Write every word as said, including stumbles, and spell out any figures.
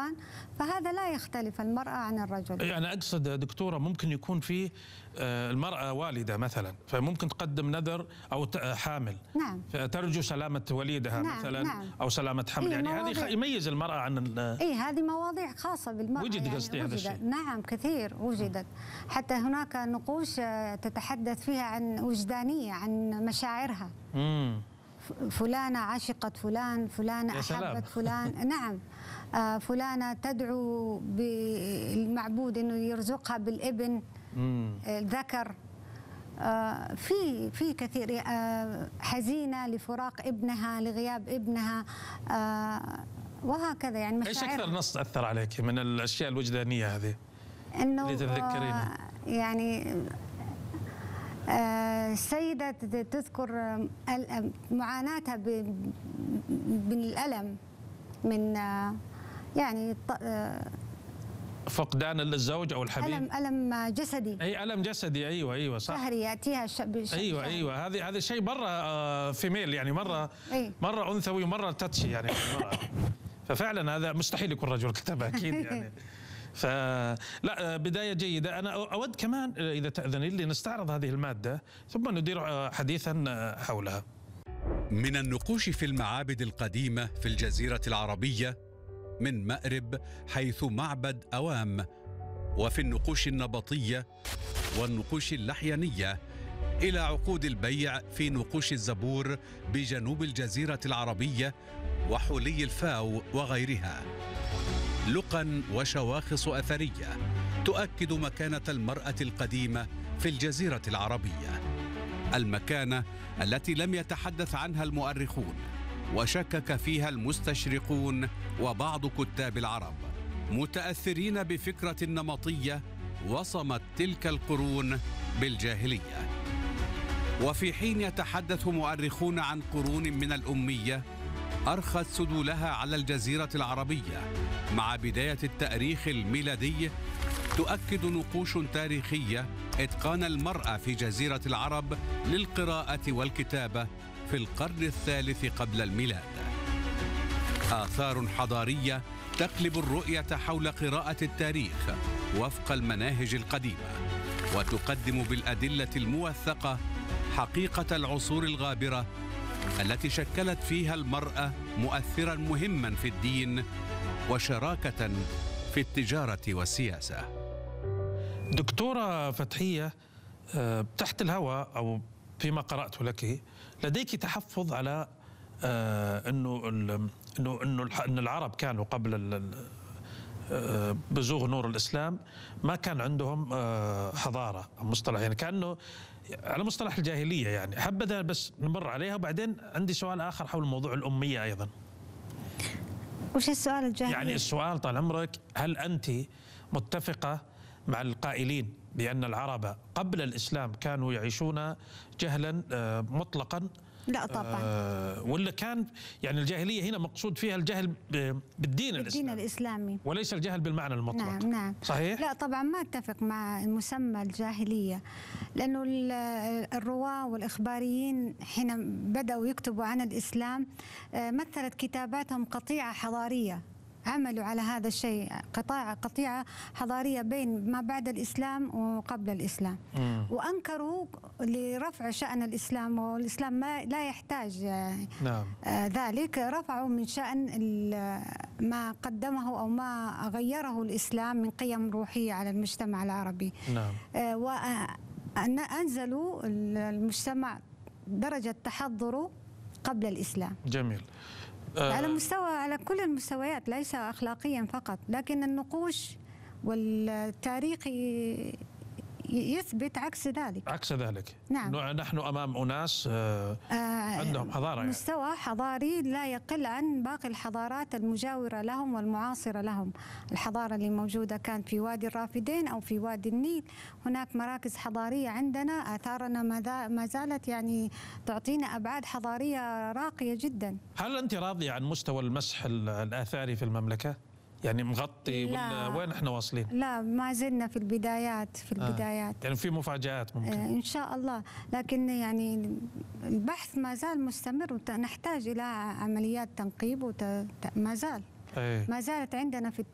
القرآن، فهذا لا يختلف المرأة عن الرجل. يعني أقصد دكتورة ممكن يكون في المرأة والدة مثلا، فممكن تقدم نذر أو حامل، نعم، فترجو سلامة وليدها، نعم، مثلا، نعم، أو سلامة حمل، يعني هذه يميز المرأة عن اي هذه مواضيع خاصة بالمرأة. وجد قصدي يعني هذا الشيء. نعم كثير وجدت، حتى هناك نقوش تتحدث فيها عن وجدانية، عن مشاعرها. امم فلانة عشقت فلان، فلانة أحبت فلان. نعم، آه فلانة تدعو بالمعبود أنه يرزقها بالابن ذكر. آه في في كثير، آه حزينة لفراق ابنها، لغياب ابنها، آه وهكذا. يعني مشاعر. ايش أكثر نص تأثر عليك من الأشياء الوجدانية هذه إنه اللي تتذكرين؟ آه يعني السيدة تذكر معاناتها بالألم من يعني فقدان الزوج أو الحبيب. ألم ألم جسدي. أي ألم جسدي. أيوة أيوة صح. شهري يأتيها بالشهر. أيوة أيوة هذه هذا شيء مرة فيميل، يعني مرة أي. مرة أنثوي ومرة تاتشي يعني مرة. ففعلا هذا مستحيل يكون رجل كتبها أكيد يعني. فلا بداية جيدة. أنا أود كمان إذا تأذني لي نستعرض هذه المادة ثم ندير حديثا حولها. من النقوش في المعابد القديمة في الجزيرة العربية من مأرب حيث معبد أوام، وفي النقوش النبطية والنقوش اللحيانية، إلى عقود البيع في نقوش الزبور بجنوب الجزيرة العربية وحلي الفاو وغيرها. لقا وشواخص أثرية تؤكد مكانة المرأة القديمة في الجزيرة العربية، المكانة التي لم يتحدث عنها المؤرخون وشكك فيها المستشرقون وبعض كتاب العرب، متأثرين بفكرة نمطية وصمت تلك القرون بالجاهلية. وفي حين يتحدث مؤرخون عن قرون من الأمية أرخت سدولها على الجزيرة العربية مع بداية التاريخ الميلادي، تؤكد نقوش تاريخية إتقان المرأة في جزيرة العرب للقراءة والكتابة في القرن الثالث قبل الميلاد. آثار حضارية تقلب الرؤية حول قراءة التاريخ وفق المناهج القديمة، وتقدم بالأدلة الموثقة حقيقة العصور الغابرة التي شكلت فيها المرأة مؤثراً مهماً في الدين وشراكة في التجارة والسياسة. دكتورة فتحية، تحت الهواء أو فيما قرأت لك لديك تحفظ على أنه أنه أنه أن العرب كانوا قبل بزوغ نور الإسلام ما كان عندهم حضارة مصطلح، يعني كأنه على مصطلح الجاهلية. يعني حبذا بس نمر عليها، وبعدين عندي سؤال آخر حول موضوع الأمية أيضا. وش السؤال الجاهلي؟ يعني السؤال طال عمرك، هل أنت متفقة مع القائلين بأن العرب قبل الإسلام كانوا يعيشون جهلا مطلقا؟ لا طبعا. آه ولا كان يعني الجاهلية هنا مقصود فيها الجهل بالدين, بالدين الإسلامي الإسلامي وليس الجهل بالمعنى المطلق؟ نعم نعم صحيح؟ لا طبعا ما اتفق مع المسمى الجاهلية، لأنه الرواة والإخباريين حين بدأوا يكتبوا عن الإسلام مثلت كتاباتهم قطيعة حضارية، عملوا على هذا الشيء قطاع قطيعة حضارية بين ما بعد الإسلام وقبل الإسلام. مم. وأنكروا لرفع شأن الإسلام، والإسلام ما لا يحتاج نعم. آه ذلك، رفعوا من شأن ما قدمه أو ما غيره الإسلام من قيم روحية على المجتمع العربي. نعم. آه وأنزلوا المجتمع درجة تحضره قبل الإسلام. جميل. على مستوى على كل المستويات، ليس أخلاقيا فقط، لكن النقوش والتاريخ يثبت عكس ذلك. عكس ذلك. نعم. نحن أمام أناس آه عندهم حضارة، يعني مستوى حضاري لا يقل عن باقي الحضارات المجاورة لهم والمعاصرة لهم. الحضارة اللي موجودة كانت في وادي الرافدين أو في وادي النيل، هناك مراكز حضارية عندنا، آثارنا ما زالت يعني تعطينا أبعاد حضارية راقية جدا. هل أنت راضية عن مستوى المسح الآثاري في المملكة؟ يعني مغطي ولا وين احنا واصلين؟ لا ما زلنا في البدايات في البدايات. آه. يعني في مفاجآت ممكن. آه ان شاء الله، لكن يعني البحث ما زال مستمر ونحتاج الى عمليات تنقيب وت... ما زال. أيه. ما زالت عندنا في